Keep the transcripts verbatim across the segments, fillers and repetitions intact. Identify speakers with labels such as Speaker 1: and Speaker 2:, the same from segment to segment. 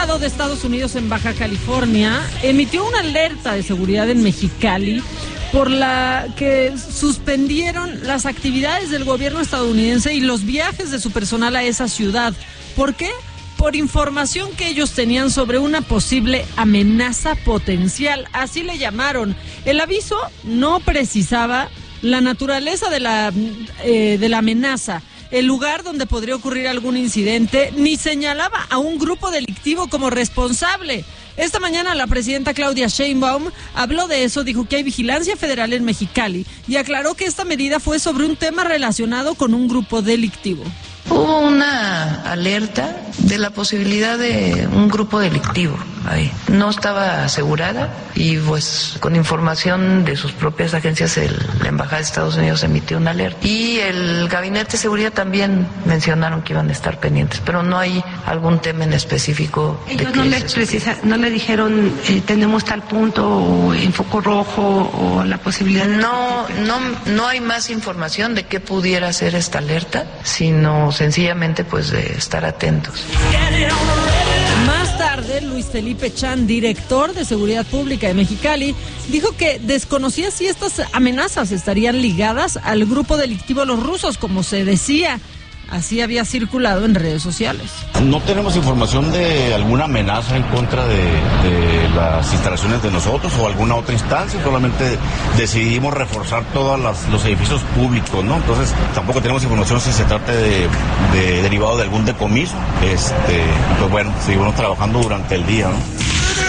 Speaker 1: consulado de Estados Unidos en Baja California emitió una alerta de seguridad en Mexicali por la que suspendieron las actividades del gobierno estadounidense y los viajes de su personal a esa ciudad. ¿Por qué? Por información que ellos tenían sobre una posible amenaza potencial, así le llamaron. El aviso no precisaba la naturaleza de la, eh, de la amenaza, el lugar donde podría ocurrir algún incidente, ni señalaba a un grupo delictivo como responsable. Esta mañana la presidenta Claudia Sheinbaum habló de eso, dijo que hay vigilancia federal en Mexicali y aclaró que esta medida fue sobre un tema relacionado con un grupo delictivo.
Speaker 2: Hubo una alerta de la posibilidad de un grupo delictivo ahí. No estaba asegurada y pues con información de sus propias agencias el, la Embajada de Estados Unidos emitió una alerta. Y el Gabinete de Seguridad también mencionaron que iban a estar pendientes, pero no hay algún tema en específico.
Speaker 3: Ellos no le, precisa, no le dijeron eh, tenemos tal punto o en foco rojo o la posibilidad de...
Speaker 2: No, no, no hay más información de qué pudiera ser esta alerta, sino sencillamente pues de estar atentos.
Speaker 1: Más tarde, Luis Felipe Chan, director de Seguridad Pública de Mexicali, dijo que desconocía si estas amenazas estarían ligadas al grupo delictivo Los Rusos, como se decía. Así había circulado en redes sociales.
Speaker 4: No tenemos información de alguna amenaza en contra de, de las instalaciones de nosotros o alguna otra instancia, solamente decidimos reforzar todos los edificios públicos, ¿no? Entonces tampoco tenemos información si se trata de, de derivado de algún decomiso. Este, pues bueno, seguimos trabajando durante el día, ¿no?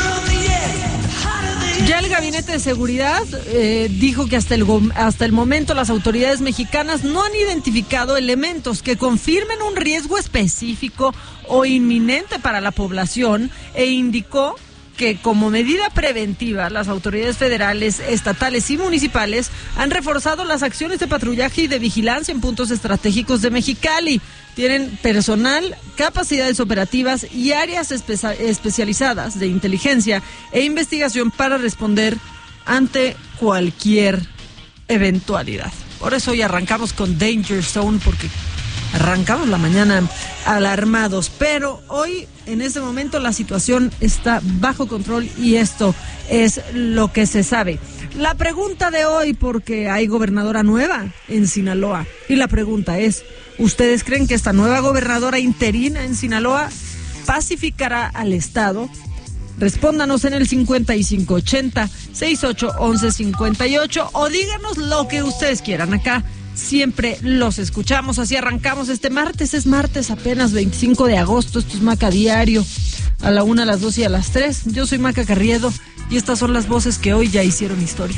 Speaker 1: Ya el Gabinete de Seguridad eh, dijo que hasta el, hasta el momento las autoridades mexicanas no han identificado elementos que confirmen un riesgo específico o inminente para la población e indicó que como medida preventiva las autoridades federales, estatales y municipales han reforzado las acciones de patrullaje y de vigilancia en puntos estratégicos de Mexicali. Tienen personal, capacidades operativas y áreas espe- especializadas de inteligencia e investigación para responder ante cualquier eventualidad. Por eso hoy arrancamos con Danger Zone, porque arrancamos la mañana alarmados, pero hoy en este momento la situación está bajo control y esto es lo que se sabe. La pregunta de hoy, porque hay gobernadora nueva en Sinaloa, y la pregunta es, ¿ustedes creen que esta nueva gobernadora interina en Sinaloa pacificará al estado? Respóndanos en el cincuenta y cinco ochenta, sesenta y ocho, once cincuenta y ocho o díganos lo que ustedes quieran. Acá siempre los escuchamos. Así arrancamos este martes. Es martes apenas veinticinco de agosto. Esto es Maca Diario. A la una, a las dos y a las tres. Yo soy Maca Carriedo y estas son las voces que hoy ya hicieron historia.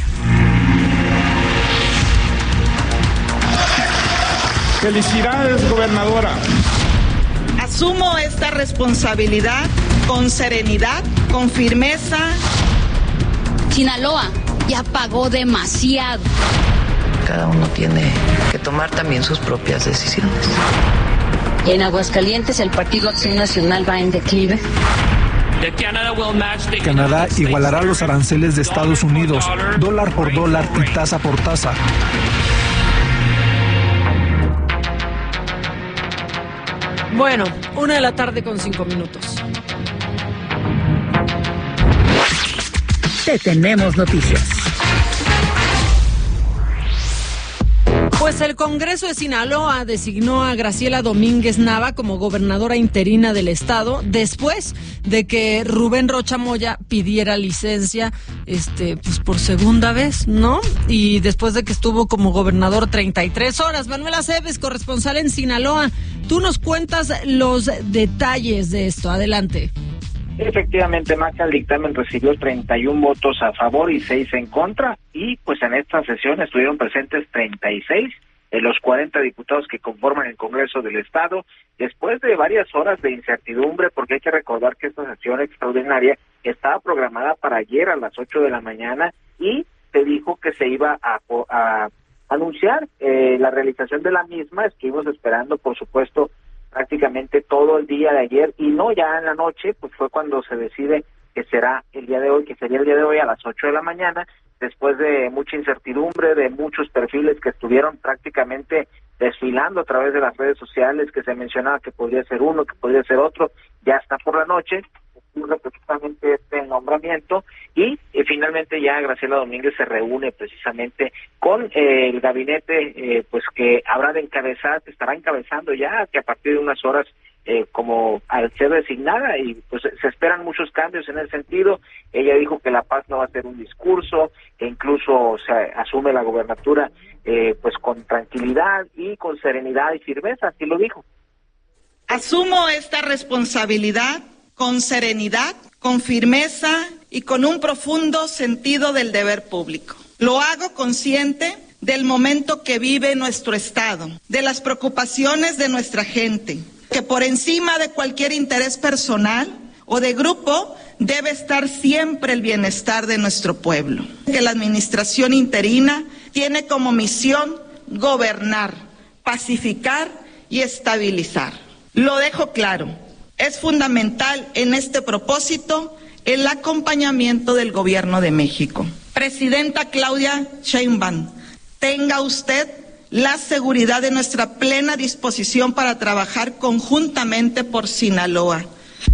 Speaker 5: Felicidades, gobernadora.
Speaker 6: Asumo esta responsabilidad con serenidad, con firmeza.
Speaker 7: Sinaloa ya pagó demasiado.
Speaker 2: Cada uno tiene que tomar también sus propias decisiones.
Speaker 8: En Aguascalientes el Partido Acción Nacional va en declive.
Speaker 9: Canadá igualará los aranceles de Estados Unidos, dólar por dólar y tasa por tasa.
Speaker 1: Bueno, una de la tarde con cinco minutos.
Speaker 10: Te tenemos noticias.
Speaker 1: Pues el Congreso de Sinaloa designó a Graciela Domínguez Nava como gobernadora interina del estado después de que Rubén Rocha Moya pidiera licencia este pues por segunda vez, ¿no? Y después de que estuvo como gobernador treinta y tres horas. Manuel Aceves, corresponsal en Sinaloa, tú nos cuentas los detalles de esto. Adelante.
Speaker 11: Efectivamente, Maca, el dictamen recibió treinta y uno votos a favor y seis en contra, y pues en esta sesión estuvieron presentes treinta y seis de los cuarenta diputados que conforman el Congreso del Estado, después de varias horas de incertidumbre, porque hay que recordar que esta sesión extraordinaria estaba programada para ayer a las ocho de la mañana, y se dijo que se iba a, a anunciar eh, la realización de la misma. Estuvimos esperando, por supuesto, prácticamente todo el día de ayer, y no ya en la noche, pues fue cuando se decide que será el día de hoy, que sería el día de hoy a las ocho de la mañana, después de mucha incertidumbre, de muchos perfiles que estuvieron prácticamente desfilando a través de las redes sociales, que se mencionaba que podría ser uno, que podría ser otro. Ya está por la noche, ocurre precisamente este nombramiento y eh, finalmente ya Graciela Domínguez se reúne precisamente con eh, el gabinete eh, pues que habrá de encabezar, que estará encabezando ya, que a partir de unas horas eh, como al ser designada, y pues se esperan muchos cambios en ese sentido. Ella dijo que la paz no va a ser un discurso, que incluso se asume la gobernatura eh, pues con tranquilidad y con serenidad y firmeza, así lo dijo.
Speaker 6: Asumo esta responsabilidad con serenidad, con firmeza y con un profundo sentido del deber público. Lo hago consciente del momento que vive nuestro Estado, de las preocupaciones de nuestra gente, que por encima de cualquier interés personal o de grupo debe estar siempre el bienestar de nuestro pueblo. Que la administración interina tiene como misión gobernar, pacificar y estabilizar. Lo dejo claro, es fundamental en este propósito el acompañamiento del Gobierno de México. Presidenta Claudia Sheinbaum, tenga usted la seguridad de nuestra plena disposición para trabajar conjuntamente por Sinaloa.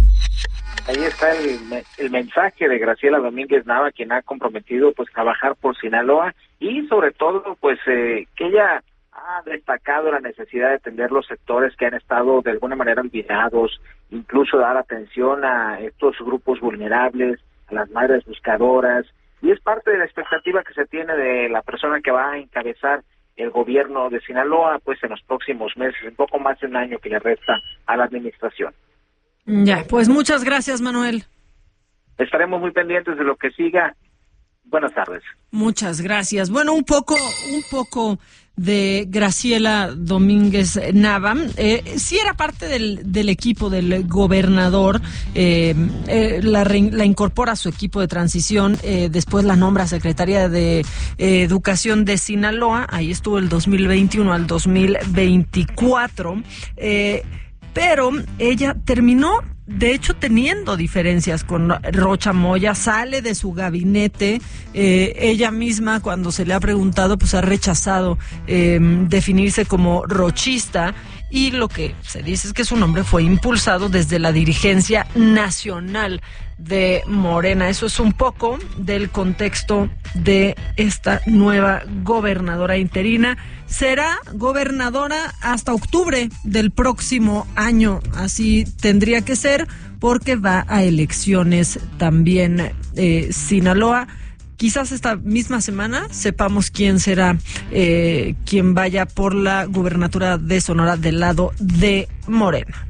Speaker 11: Ahí está el, el mensaje de Graciela Domínguez Nava, quien ha comprometido pues trabajar por Sinaloa y sobre todo pues eh, que ella ha destacado la necesidad de atender los sectores que han estado de alguna manera olvidados, incluso dar atención a estos grupos vulnerables, a las madres buscadoras, y es parte de la expectativa que se tiene de la persona que va a encabezar el gobierno de Sinaloa pues en los próximos meses, un poco más de un año que le resta a la administración.
Speaker 1: Ya, pues muchas gracias, Manuel.
Speaker 11: Estaremos muy pendientes de lo que siga. Buenas tardes.
Speaker 1: Muchas gracias. Bueno, un poco, un poco de Graciela Domínguez Nava. Eh, sí era parte del, del equipo del gobernador, eh, eh, la, re, la incorpora a su equipo de transición, eh, después la nombra secretaria de eh, Educación de Sinaloa, ahí estuvo el dos mil veintiuno al dos mil veinticuatro, eh, pero ella terminó, de hecho, teniendo diferencias con Rocha Moya, sale de su gabinete, eh, ella misma cuando se le ha preguntado, pues ha rechazado eh, definirse como rochista, y lo que se dice es que su nombre fue impulsado desde la dirigencia nacional de Morena. Eso es un poco del contexto de esta nueva gobernadora interina. Será gobernadora hasta octubre del próximo año, así tendría que ser, porque va a elecciones también eh, Sinaloa. Quizás esta misma semana sepamos quién será eh, quien vaya por la gubernatura de Sonora del lado de Morena.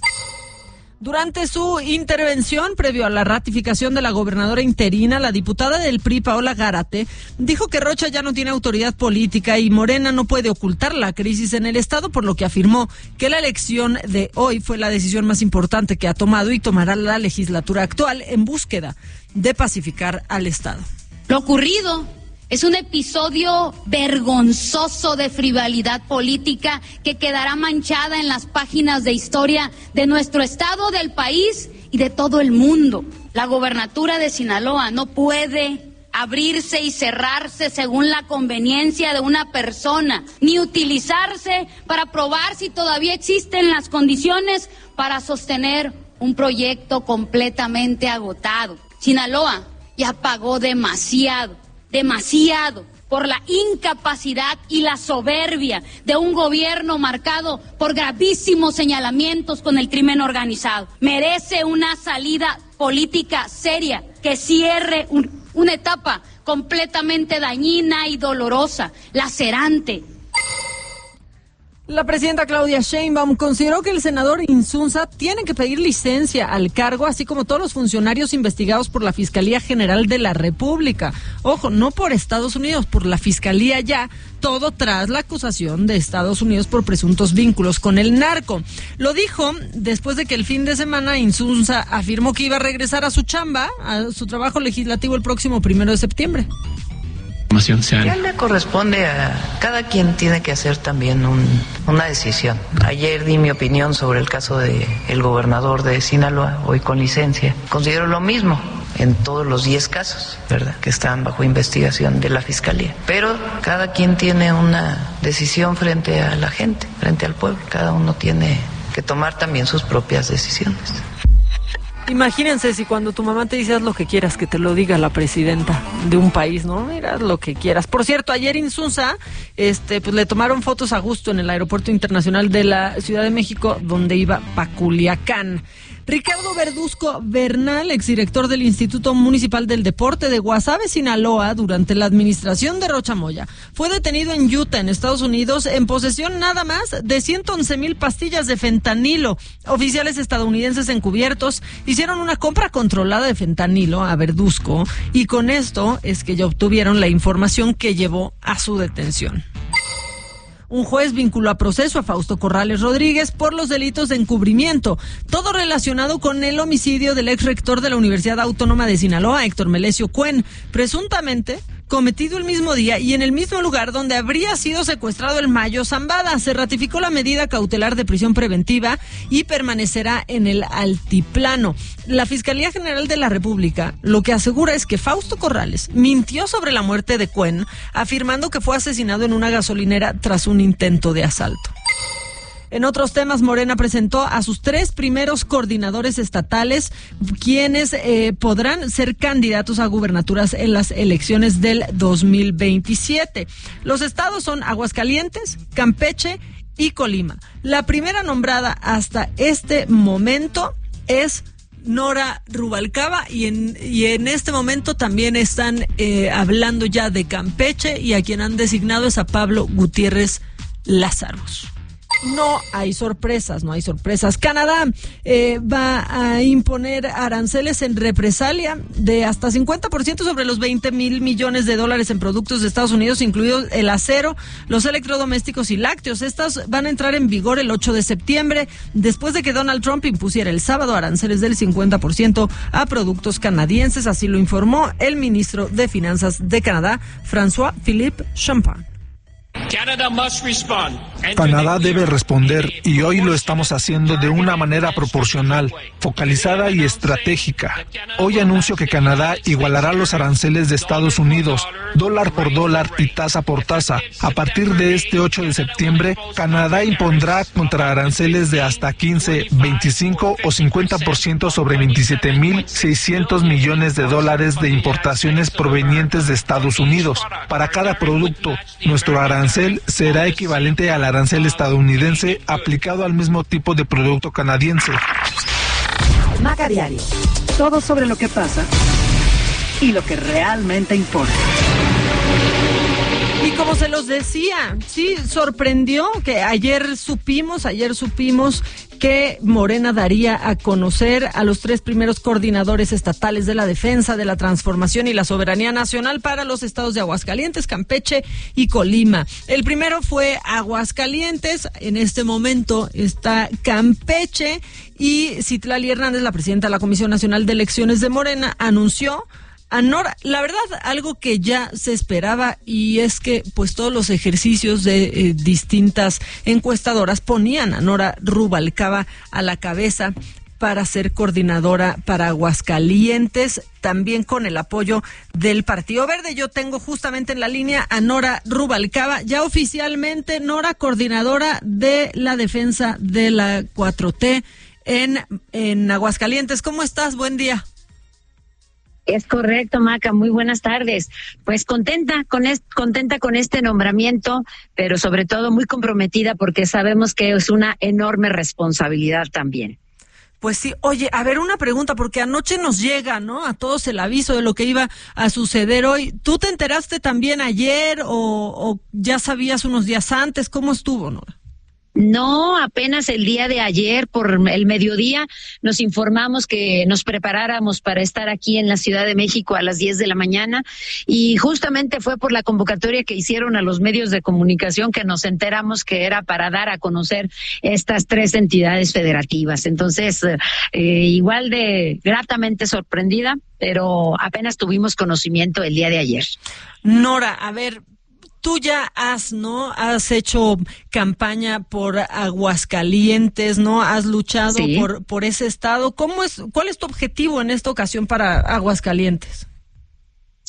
Speaker 1: Durante su intervención previo a la ratificación de la gobernadora interina, la diputada del P R I, Paola Gárate, dijo que Rocha ya no tiene autoridad política y Morena no puede ocultar la crisis en el Estado, por lo que afirmó que la elección de hoy fue la decisión más importante que ha tomado y tomará la legislatura actual en búsqueda de pacificar al Estado.
Speaker 7: Lo ocurrido es un episodio vergonzoso de frivolidad política que quedará manchada en las páginas de historia de nuestro estado, del país y de todo el mundo. La gobernatura de Sinaloa no puede abrirse y cerrarse según la conveniencia de una persona, ni utilizarse para probar si todavía existen las condiciones para sostener un proyecto completamente agotado. Sinaloa ya pagó demasiado. demasiado por la incapacidad y la soberbia de un gobierno marcado por gravísimos señalamientos con el crimen organizado. Merece una salida política seria que cierre un, una etapa completamente dañina y dolorosa, lacerante.
Speaker 1: La presidenta Claudia Sheinbaum consideró que el senador Insunza tiene que pedir licencia al cargo, así como todos los funcionarios investigados por la Fiscalía General de la República. Ojo, no por Estados Unidos, por la Fiscalía ya, todo tras la acusación de Estados Unidos por presuntos vínculos con el narco. Lo dijo después de que el fin de semana Insunza afirmó que iba a regresar a su chamba, a su trabajo legislativo el próximo primero de septiembre.
Speaker 2: Ya le corresponde a cada quien, tiene que hacer también un, una decisión. Ayer di mi opinión sobre el caso de el gobernador de Sinaloa, hoy con licencia. Considero lo mismo en todos los diez casos, ¿verdad?, que están bajo investigación de la Fiscalía. Pero cada quien tiene una decisión frente a la gente, frente al pueblo. Cada uno tiene que tomar también sus propias decisiones.
Speaker 1: Imagínense si cuando tu mamá te dice haz lo que quieras, que te lo diga la presidenta de un país, ¿no? Mira, haz lo que quieras. Por cierto, ayer Insunza, este, pues le tomaron fotos a gusto en el Aeropuerto Internacional de la Ciudad de México, donde iba pa' Culiacán. Ricardo Verduzco Bernal, exdirector del Instituto Municipal del Deporte de Guasave, Sinaloa, durante la administración de Rocha Moya, fue detenido en Utah, en Estados Unidos, en posesión nada más de ciento once mil pastillas de fentanilo. Oficiales estadounidenses encubiertos hicieron una compra controlada de fentanilo a Verduzco y con esto es que ya obtuvieron la información que llevó a su detención. Un juez vinculó a proceso a Fausto Corrales Rodríguez por los delitos de encubrimiento, todo relacionado con el homicidio del ex rector de la Universidad Autónoma de Sinaloa, Héctor Melesio Cuen, presuntamente cometido el mismo día y en el mismo lugar donde habría sido secuestrado el Mayo Zambada. Se ratificó la medida cautelar de prisión preventiva y permanecerá en el altiplano. La Fiscalía General de la República lo que asegura es que Fausto Corrales mintió sobre la muerte de Cuen, afirmando que fue asesinado en una gasolinera tras un intento de asalto. En otros temas, Morena presentó a sus tres primeros coordinadores estatales, quienes eh, podrán ser candidatos a gubernaturas en las elecciones del dos mil veintisiete. Los estados son Aguascalientes, Campeche y Colima. La primera nombrada hasta este momento es Nora Rubalcaba y en, y en este momento también están eh, hablando ya de Campeche y a quien han designado es a Pablo Gutiérrez Lázaros. No hay sorpresas, no hay sorpresas. Canadá eh, va a imponer aranceles en represalia de hasta cincuenta por ciento sobre los veinte mil millones de dólares en productos de Estados Unidos, incluidos el acero, los electrodomésticos y lácteos. Estas van a entrar en vigor el ocho de septiembre, después de que Donald Trump impusiera el sábado aranceles del cincuenta por ciento a productos canadienses. Así lo informó el ministro de Finanzas de Canadá, François-Philippe Champagne.
Speaker 9: Canadá debe responder y hoy lo estamos haciendo de una manera proporcional, focalizada y estratégica. Hoy anuncio que Canadá igualará los aranceles de Estados Unidos, dólar por dólar y tasa por tasa. A partir de este ocho de septiembre, Canadá impondrá contraaranceles de hasta quince, veinticinco o cincuenta por ciento sobre veintisiete mil seiscientos millones de dólares de importaciones provenientes de Estados Unidos. Para cada producto, nuestro arancel será equivalente al arancel estadounidense aplicado al mismo tipo de producto canadiense.
Speaker 10: Maca Diario. Todo sobre lo que pasa y lo que realmente importa.
Speaker 1: Y como se los decía, sí, sorprendió que ayer supimos, ayer supimos que Morena daría a conocer a los tres primeros coordinadores estatales de la defensa, de la transformación y la soberanía nacional para los estados de Aguascalientes, Campeche y Colima. El primero fue Aguascalientes, en este momento está Campeche y Citlali Hernández, la presidenta de la Comisión Nacional de Elecciones de Morena, anunció a Nora, la verdad, algo que ya se esperaba, y es que pues todos los ejercicios de eh, distintas encuestadoras ponían a Nora Rubalcaba a la cabeza para ser coordinadora para Aguascalientes, también con el apoyo del Partido Verde. Yo tengo justamente en la línea a Nora Rubalcaba, ya oficialmente Nora, coordinadora de la defensa de la cuatro T en, en Aguascalientes. ¿Cómo estás? Buen día.
Speaker 8: Es correcto, Maca, muy buenas tardes. Pues contenta con este, contenta con este nombramiento, pero sobre todo muy comprometida porque sabemos que es una enorme responsabilidad también.
Speaker 1: Pues sí, oye, a ver, una pregunta, porque anoche nos llega, ¿no? A todos el aviso de lo que iba a suceder hoy. ¿Tú te enteraste también ayer o, o ya sabías unos días antes? ¿Cómo estuvo, Nora?
Speaker 8: No, apenas el día de ayer, por el mediodía, nos informamos que nos preparáramos para estar aquí en la Ciudad de México a las diez de la mañana y justamente fue por la convocatoria que hicieron a los medios de comunicación que nos enteramos que era para dar a conocer estas tres entidades federativas. Entonces, eh, igual de gratamente sorprendida, pero apenas tuvimos conocimiento el día de ayer.
Speaker 1: Nora, a ver, tú ya has, ¿no? Has hecho campaña por Aguascalientes, ¿no? Has luchado sí. por por ese estado. ¿Cómo es? ¿Cuál es tu objetivo en esta ocasión para Aguascalientes?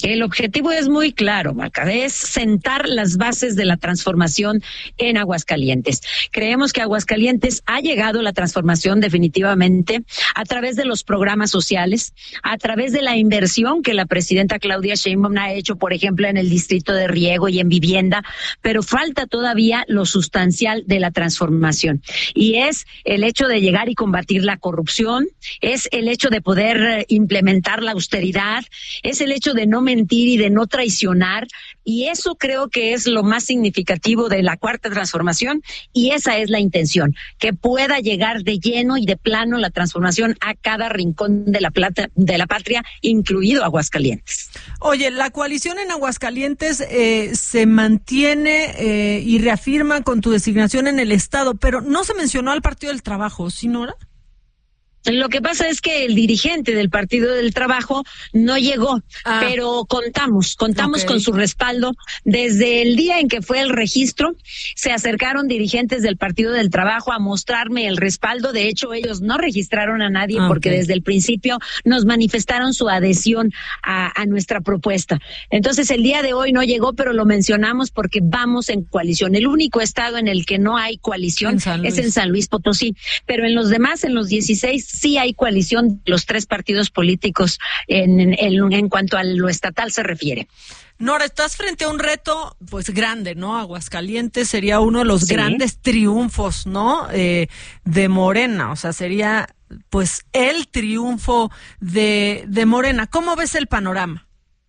Speaker 8: El objetivo es muy claro, Maca, es sentar las bases de la transformación en Aguascalientes. Creemos que Aguascalientes ha llegado la transformación definitivamente a través de los programas sociales, a través de la inversión que la presidenta Claudia Sheinbaum ha hecho, por ejemplo, en el distrito de riego y en vivienda, pero falta todavía lo sustancial de la transformación. Y es el hecho de llegar y combatir la corrupción, es el hecho de poder implementar la austeridad, es el hecho de no mentir y de no traicionar, y eso creo que es lo más significativo de la cuarta transformación, y esa es la intención, que pueda llegar de lleno y de plano la transformación a cada rincón de la plata, de la patria, incluido Aguascalientes.
Speaker 1: Oye, la coalición en Aguascalientes eh, se mantiene eh, y reafirma con tu designación en el Estado, pero no se mencionó al Partido del Trabajo, ¿sí, Nora?
Speaker 8: Lo que pasa es que el dirigente del Partido del Trabajo no llegó, ah. pero contamos, contamos okay. con su respaldo. Desde el día en que fue el registro, se acercaron dirigentes del Partido del Trabajo a mostrarme el respaldo. De hecho, ellos no registraron a nadie okay. porque desde el principio nos manifestaron su adhesión a, a nuestra propuesta. Entonces, el día de hoy no llegó, pero lo mencionamos porque vamos en coalición. El único estado en el que no hay coalición en es en San Luis Potosí, pero en los demás, en los dieciséis, sí hay coalición de los tres partidos políticos en, en, en cuanto a lo estatal se refiere.
Speaker 1: Nora, estás frente a un reto pues grande, ¿no? Aguascalientes sería uno de los sí. grandes triunfos, ¿no? Eh, de Morena, o sea, sería pues el triunfo de, de Morena. ¿Cómo ves el panorama?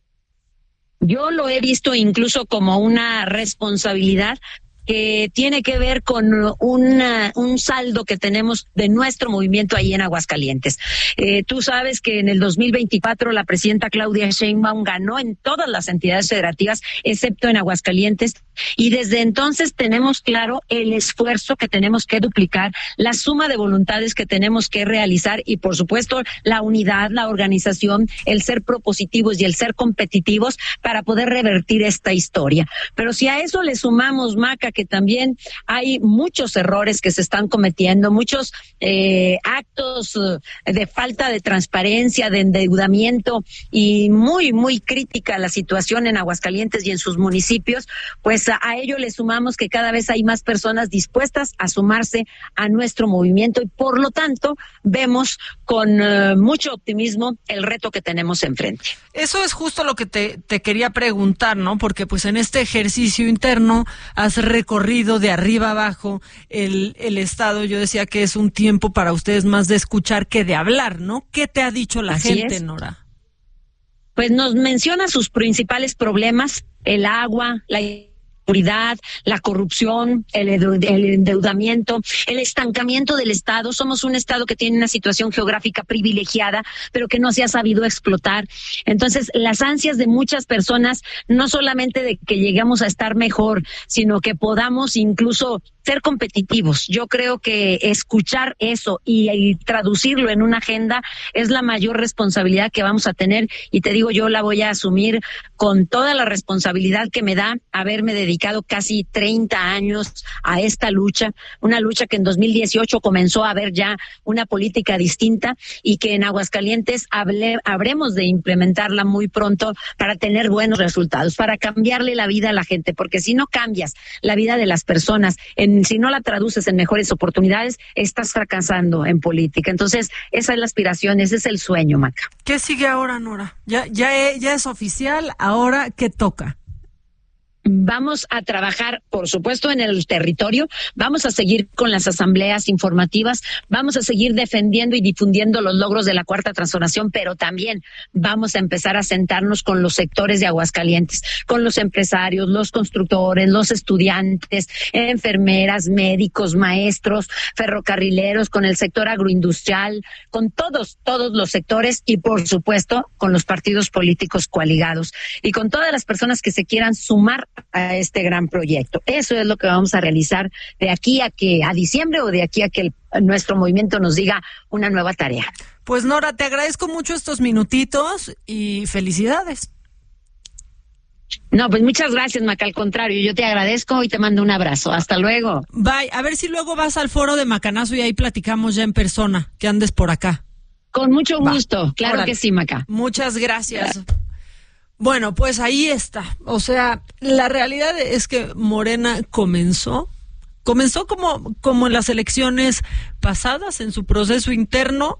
Speaker 8: Yo lo he visto incluso como una responsabilidad que tiene que ver con una, un saldo que tenemos de nuestro movimiento ahí en Aguascalientes. Eh, tú sabes que en el dos mil veinticuatro la presidenta Claudia Sheinbaum ganó en todas las entidades federativas, excepto en Aguascalientes, y desde entonces tenemos claro el esfuerzo que tenemos que duplicar, la suma de voluntades que tenemos que realizar y, por supuesto, la unidad, la organización, el ser propositivos y el ser competitivos para poder revertir esta historia. Pero si a eso le sumamos, Maca, que también hay muchos errores que se están cometiendo, muchos eh, actos de falta de transparencia, de endeudamiento y muy, muy crítica la situación en Aguascalientes y en sus municipios, pues a, a ello le sumamos que cada vez hay más personas dispuestas a sumarse a nuestro movimiento y por lo tanto vemos con uh, mucho optimismo el reto que tenemos enfrente.
Speaker 1: Eso es justo lo que te, te quería preguntar, ¿no? Porque pues en este ejercicio interno has recorrido de arriba abajo el, el Estado. Yo decía que es un tiempo para ustedes más de escuchar que de hablar, ¿no? ¿Qué te ha dicho la
Speaker 8: Así
Speaker 1: gente,
Speaker 8: es.
Speaker 1: Nora?
Speaker 8: Pues nos menciona sus principales problemas, el agua, la seguridad, la corrupción, el, el endeudamiento, el estancamiento del Estado. Somos un Estado que tiene una situación geográfica privilegiada, pero que no se ha sabido explotar. Entonces, las ansias de muchas personas, no solamente de que lleguemos a estar mejor, sino que podamos incluso ser competitivos. Yo creo que escuchar eso y, y traducirlo en una agenda es la mayor responsabilidad que vamos a tener, y te digo, yo la voy a asumir con toda la responsabilidad que me da haberme dedicado casi treinta años a esta lucha, una lucha que en dos mil dieciocho comenzó a haber ya una política distinta y que en Aguascalientes hable, habremos de implementarla muy pronto para tener buenos resultados, para cambiarle la vida a la gente, porque si no cambias la vida de las personas, en si no la traduces en mejores oportunidades, estás fracasando en política. Entonces, esa es la aspiración, ese es el sueño, Maca.
Speaker 1: ¿Qué sigue ahora, Nora? Ya, ya, ya es oficial, ahora ¿qué toca?
Speaker 8: Vamos a trabajar, por supuesto, en el territorio, vamos a seguir con las asambleas informativas, vamos a seguir defendiendo y difundiendo los logros de la Cuarta Transformación, pero también vamos a empezar a sentarnos con los sectores de Aguascalientes, con los empresarios, los constructores, los estudiantes, enfermeras, médicos, maestros, ferrocarrileros, con el sector agroindustrial, con todos, todos los sectores y, por supuesto, con los partidos políticos coaligados y con todas las personas que se quieran sumar a este gran proyecto. Eso es lo que vamos a realizar de aquí a que a diciembre o de aquí a que el, nuestro movimiento nos diga una nueva tarea.
Speaker 1: Pues Nora, te agradezco mucho estos minutitos y felicidades.
Speaker 8: No, pues muchas gracias, Maca, al contrario, yo te agradezco y te mando un abrazo. Hasta luego.
Speaker 1: Bye, a ver si luego vas al foro de Macanazo y ahí platicamos ya en persona, que andes por acá.
Speaker 8: Con mucho gusto,
Speaker 1: Va.
Speaker 8: claro. Órale. Que sí, Maca.
Speaker 1: Muchas gracias. Bueno, pues ahí está. O sea, la realidad es que Morena comenzó, comenzó como, como en las elecciones pasadas, en su proceso interno,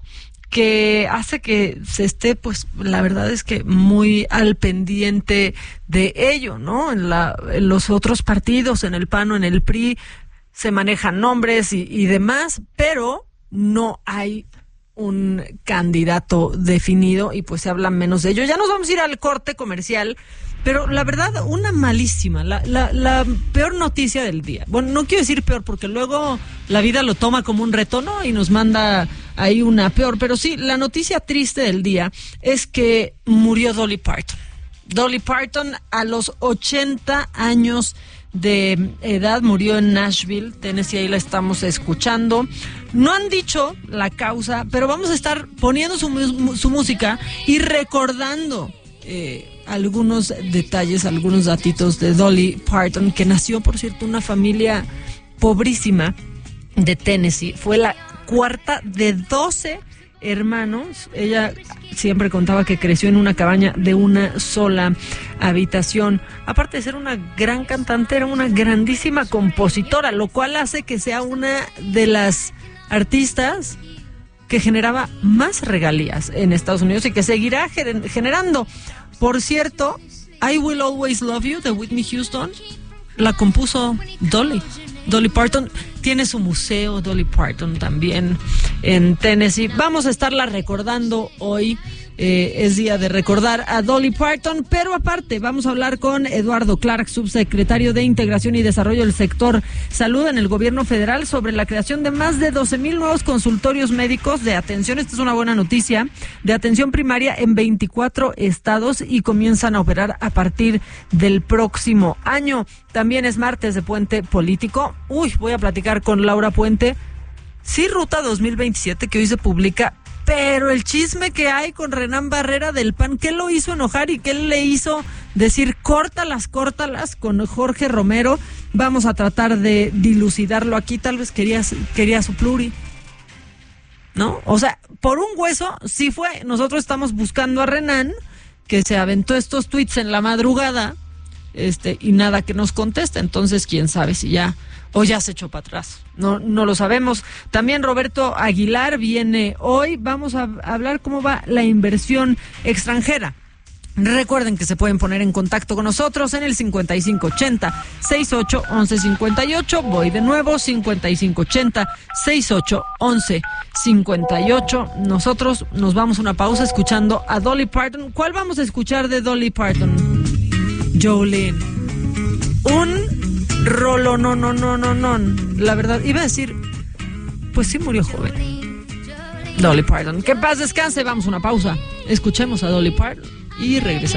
Speaker 1: que hace que se esté, pues, la verdad es que muy al pendiente de ello, ¿no? En, la, en los otros partidos, en el P A N o en el P R I, se manejan nombres y, y demás, pero no hay un candidato definido y pues se habla menos de ello. Ya nos vamos a ir al corte comercial, pero la verdad, una malísima, la, la, la peor noticia del día. Bueno, no quiero decir peor porque luego la vida lo toma como un reto, ¿no? Y nos manda ahí una peor, pero sí, la noticia triste del día es que murió Dolly Parton. Dolly Parton a los ochenta años de edad murió en Nashville, Tennessee, ahí la estamos escuchando. No han dicho la causa, pero vamos a estar poniendo su, su música y recordando eh, algunos detalles, algunos datitos de Dolly Parton, que nació, por cierto, una familia pobrísima de Tennessee. Fue la cuarta de doce hermanos. Ella siempre contaba que creció en una cabaña de una sola habitación. Aparte de ser una gran cantante, era una grandísima compositora, lo cual hace que sea una de las artistas que generaba más regalías en Estados Unidos y que seguirá gener- generando. Por cierto, I Will Always Love You de Whitney Houston la compuso Dolly. Dolly Parton tiene su museo, Dolly Parton también en Tennessee. Vamos a estarla recordando hoy. Eh, es día de recordar a Dolly Parton, pero aparte vamos a hablar con Eduardo Clark, subsecretario de Integración y Desarrollo del Sector Salud en el Gobierno Federal, sobre la creación de más de doce mil nuevos consultorios médicos de atención, esta es una buena noticia, de atención primaria en veinticuatro estados y comienzan a operar a partir del próximo año. También es martes de Puente Político. Uy, voy a platicar con Laura Puente. Sí, Ruta dos mil veintisiete, que hoy se publica. Pero el chisme que hay con Renán Barrera del P A N, ¿qué lo hizo enojar y qué le hizo decir córtalas, córtalas con Jorge Romero? Vamos a tratar de dilucidarlo aquí. Tal vez quería, quería su pluri, ¿no? O sea, por un hueso sí fue. Nosotros estamos buscando a Renán, que se aventó estos tweets en la madrugada, este, y nada que nos conteste. Entonces, quién sabe si ya o ya se echó para atrás. No, no lo sabemos. También Roberto Aguilar viene hoy. Vamos a hablar cómo va la inversión extranjera. Recuerden que se pueden poner en contacto con nosotros en el cincuenta y cinco ochenta, sesenta y ocho, once cincuenta y ocho. Voy de nuevo, cincuenta y cinco ochenta, sesenta y ocho, once cincuenta y ocho. Nosotros nos vamos a una pausa escuchando a Dolly Parton. ¿Cuál vamos a escuchar de Dolly Parton? Jolene. Un rolo, no, no, no, no, no. La verdad, iba a decir, pues sí murió joven. Dolly Parton. Que paz descanse, vamos a una pausa. Escuchemos a Dolly Parton y regresamos.